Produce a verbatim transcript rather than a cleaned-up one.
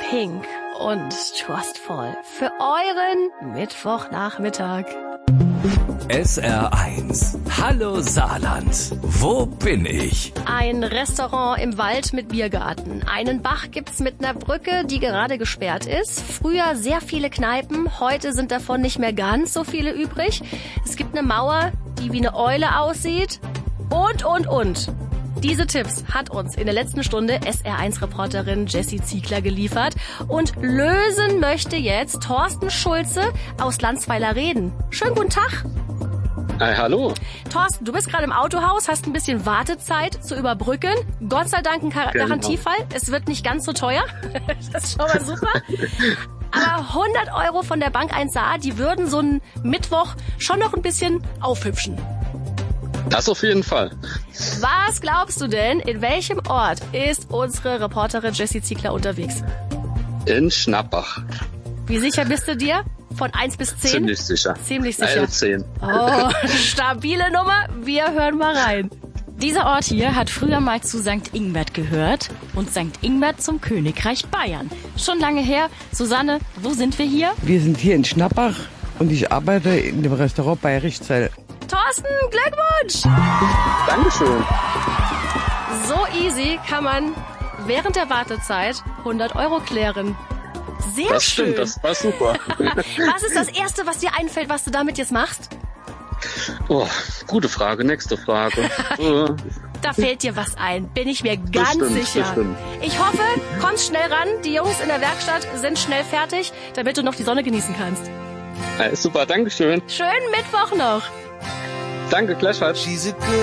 Pink und Trustful für euren Mittwochnachmittag. S R eins. Hallo Saarland. Wo bin ich? Ein Restaurant im Wald mit Biergarten. Einen Bach gibt's mit einer Brücke, die gerade gesperrt ist. Früher sehr viele Kneipen, heute sind davon nicht mehr ganz so viele übrig. Es gibt eine Mauer, die wie eine Eule aussieht. Und, und, und. Diese Tipps hat uns in der letzten Stunde S R eins Reporterin Jessie Ziegler geliefert. Und lösen möchte jetzt Thorsten Schulze aus Landsweiler-Reden. Schönen guten Tag. Hi, hallo. Thorsten, du bist gerade im Autohaus, hast ein bisschen Wartezeit zu überbrücken. Gott sei Dank ein Gar- Genau. Garantiefall. Es wird nicht ganz so teuer. Das ist schon mal super. Aber hundert Euro von der Bank eins Saar, die würden so einen Mittwoch schon noch ein bisschen aufhübschen. Das auf jeden Fall. Was glaubst du denn, in welchem Ort ist unsere Reporterin Jessie Ziegler unterwegs? In Schnappach. Wie sicher bist du dir? Von eins bis zehn? Ziemlich sicher. Ziemlich sicher. Eine zehn. Oh, stabile Nummer. Wir hören mal rein. Dieser Ort hier hat früher mal zu Sankt Ingbert gehört und Sankt Ingbert zum Königreich Bayern. Schon lange her. Susanne, wo sind wir hier? Wir sind hier in Schnappach und ich arbeite in dem Restaurant bei Richtzell. Thorsten, Glückwunsch! Dankeschön. So easy kann man während der Wartezeit hundert Euro klären. Sehr Das schön. stimmt, das war super. Was ist das Erste, was dir einfällt, was du damit jetzt machst? Oh, gute Frage, nächste Frage. Äh, Da fällt dir was ein, bin ich mir ganz Bestimmt, sicher. bestimmt. Ich hoffe, kommst schnell ran. Die Jungs in der Werkstatt sind schnell fertig, damit du noch die Sonne genießen kannst. äh, super, Dankeschön. Schönen Mittwoch noch. Danke, gleichfalls.